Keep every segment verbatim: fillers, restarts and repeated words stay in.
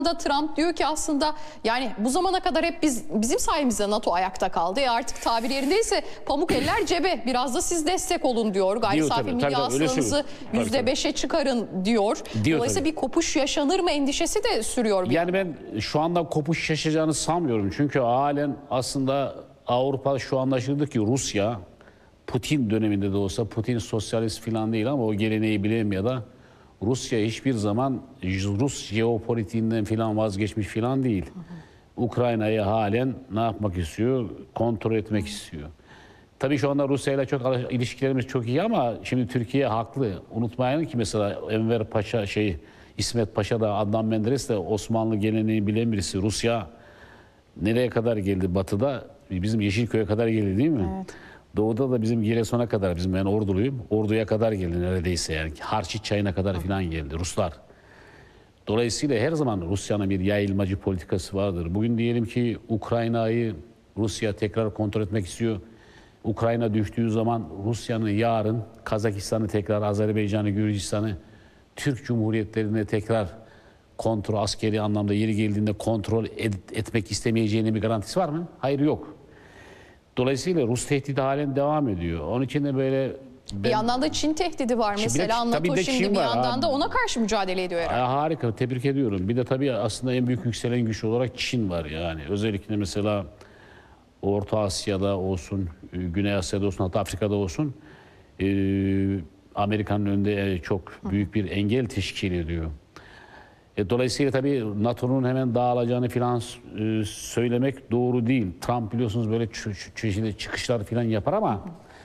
da Trump diyor ki aslında yani bu zamana kadar hep biz bizim sayemizde NATO ayakta kaldı. E artık tabir yerindeyse pamuk eller cebe. Biraz da siz destek olun diyor. Gayri Diyor, safi tabii, milli tabii, tabii, öyle hasılanızı söylüyor. yüzde beşe çıkarın diyor. Diyor, Dolayısıyla tabii. bir kopuş yaşanır mı endişesi de sürüyor. Bir Yani ben şu anda kopuş yaşayacağını sanmıyorum. Çünkü halen aslında Avrupa şu anlaşıldı ki Rusya, Putin döneminde de olsa, Putin sosyalist falan değil ama o geleneği bilen ya da Rusya hiçbir zaman Rus jeopolitiğinden falan vazgeçmiş falan değil. Ukrayna'yı halen ne yapmak istiyor? Kontrol etmek istiyor. Tabii şu anda Rusya ile çok ilişkilerimiz çok iyi ama şimdi Türkiye haklı. Unutmayın ki mesela Enver Paşa şey İsmet Paşa da Adnan Menderes de Osmanlı geleneği bilen birisi. Rusya nereye kadar geldi batıda? Bizim Yeşilköy'e kadar geldi değil mi? Evet. Doğuda da bizim Giresun'a kadar, bizim ben Orduluyum. Ordu'ya kadar geldi neredeyse yani. Harçit çayına kadar falan geldi Ruslar. Dolayısıyla her zaman Rusya'nın bir yayılmacı politikası vardır. Bugün diyelim ki Ukrayna'yı Rusya tekrar kontrol etmek istiyor. Ukrayna düştüğü zaman Rusya'nın yarın Kazakistan'ı tekrar, Azerbaycan'ı, Gürcistan'ı, Türk Cumhuriyetlerine tekrar kontrol, askeri anlamda yeri geldiğinde kontrol et, etmek istemeyeceğinin bir garantisi var mı? Hayır, yok. Dolayısıyla Rus tehdidi halen devam ediyor. Onun için de böyle... Ben, bir yandan da Çin tehdidi var Çin- mesela. bir de- tabii NATO de şimdi Çin bir var yandan abi. da ona karşı mücadele ediyor herhalde. Ya harika, tebrik ediyorum. Bir de tabii aslında en büyük yükselen güç olarak Çin var yani. Özellikle mesela Orta Asya'da olsun, Güney Asya'da olsun, hatta Afrika'da olsun e, Amerika'nın önünde çok büyük bir engel teşkil ediyor. E, dolayısıyla tabii NATO'nun hemen dağılacağını falan e, söylemek doğru değil. Trump biliyorsunuz böyle çeşitli çıkışlar falan yapar ama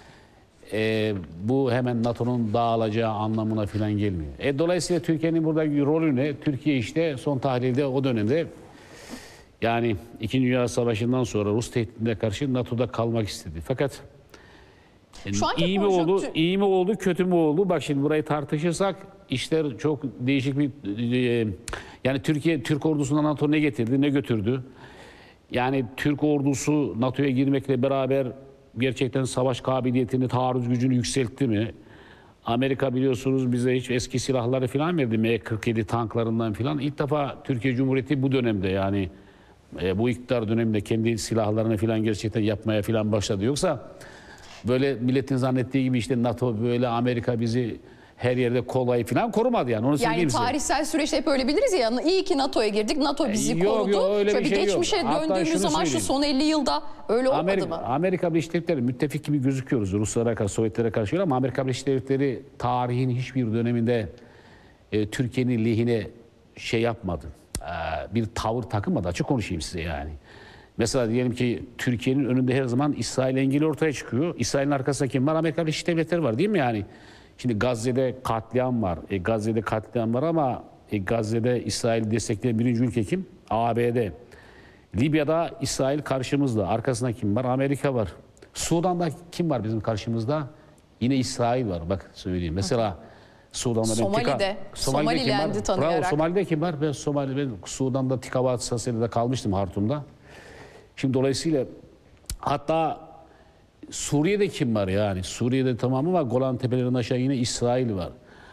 e, bu hemen NATO'nun dağılacağı anlamına falan gelmiyor. E, dolayısıyla Türkiye'nin buradaki rolü ne? Türkiye işte son tahlilde o dönemde yani İkinci Dünya Savaşı'ndan sonra Rus tehdidine karşı NATO'da kalmak istedi. Fakat Şu anki iyi mi konjonktür- oldu, iyi mi oldu, kötü mü oldu? Bak şimdi burayı tartışırsak işler çok değişik bir e, yani Türkiye Türk ordusuna NATO ne getirdi, ne götürdü? Yani Türk ordusu NATO'ya girmekle beraber gerçekten savaş kabiliyetini, taarruz gücünü yükseltti mi? Amerika biliyorsunuz bize hiç eski silahları falan verdi. M kırk yedi tanklarından falan. İlk defa Türkiye Cumhuriyeti bu dönemde yani e, bu iktidar döneminde kendi silahlarını falan gerçekten yapmaya falan başladı. Yoksa böyle milletin zannettiği gibi işte NATO böyle Amerika bizi her yerde kolay falan korumadı yani. Onu söyleyeyim Yani size. tarihsel süreçte hep öyle biliriz ya. İyi ki NATO'ya girdik. NATO bizi Yok, korudu. yok, öyle Şöyle bir bir şey yok. geçmişe Hatta döndüğümüz şunu zaman şu söyleyeyim. son elli yılda öyle olmadı Amerika, mı? Amerika Birleşik Devletleri müttefik gibi gözüküyoruz Ruslara karşı, Sovyetlere karşı ama Amerika Birleşik Devletleri tarihin hiçbir döneminde e, Türkiye'nin lehine şey yapmadı. E, bir tavır takınmadı. Açık konuşayım size yani. Mesela diyelim ki Türkiye'nin önünde her zaman İsrail engeli ortaya çıkıyor. İsrail'in arkasında kim var? Amerika Birleşik Devletleri var değil mi yani? Şimdi Gazze'de katliam var. E, Gazze'de katliam var ama e, Gazze'de İsrail'i destekleyen birinci ülke kim? A B D. Libya'da İsrail karşımızda. Arkasında kim var? Amerika var. Sudan'da kim var bizim karşımızda? Yine İsrail var. Bak söyleyeyim. Mesela Sudan'da ben Somali'de. Tika- Somaliland'i kim var? tanıyarak. Bravo, Somali'de kim var? Ben Somali, ben Sudan'da Tikava hassasiyetinde kalmıştım Hartum'da. Şimdi dolayısıyla hatta Suriye'de kim var yani? Suriye'de tamamı var. Golan Tepeleri'nin aşağı yine İsrail var.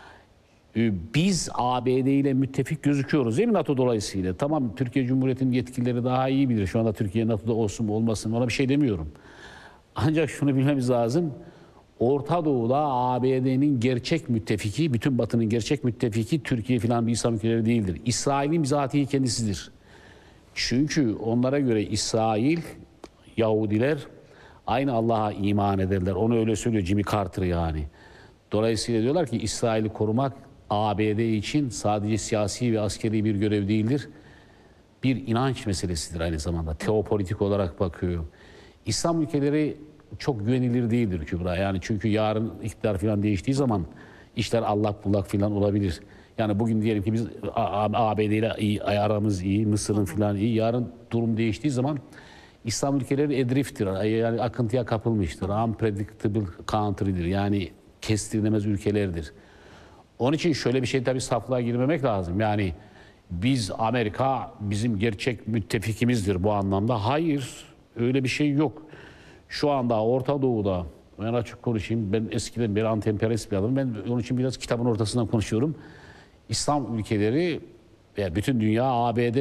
Biz A B D ile müttefik gözüküyoruz değil mi NATO dolayısıyla? Tamam, Türkiye Cumhuriyeti'nin yetkilileri daha iyi bilir. Şu anda Türkiye NATO'da olsun mu olmasın mı ona bir şey demiyorum. Ancak şunu bilmemiz lazım. Orta Doğu'da A B D'nin gerçek müttefiki, bütün Batı'nın gerçek müttefiki Türkiye falan bir İslam ülkeleri değildir. İsrail'in bizatihi kendisidir. Çünkü onlara göre İsrail, Yahudiler aynı Allah'a iman ederler. Onu öyle söylüyor Jimmy Carter yani. Dolayısıyla diyorlar ki İsrail'i korumak A B D için sadece siyasi ve askeri bir görev değildir. Bir inanç meselesidir aynı zamanda. Teopolitik olarak bakıyor. İslam ülkeleri çok güvenilir değildir Kübra. Yani çünkü yarın iktidar falan değiştiği zaman işler allak bullak falan olabilir. Yani bugün diyelim ki biz A B D ile iyi, aramız iyi, Mısır'ın falan iyi. Yarın durum değiştiği zaman İslam ülkeleri edriftir. Yani akıntıya kapılmıştır. Unpredictable country'dir. Yani kestirilemez ülkelerdir. Onun için şöyle bir şey tabii saflığa girmemek lazım. Yani biz Amerika bizim gerçek müttefikimizdir bu anlamda. Hayır, öyle bir şey yok. Şu anda Orta Doğu'da, ben açık konuşayım, ben eskiden beri anti-emperyalist bir adamım. Ben onun için biraz kitabın ortasından konuşuyorum. İslam ülkeleri ve bütün dünya A B D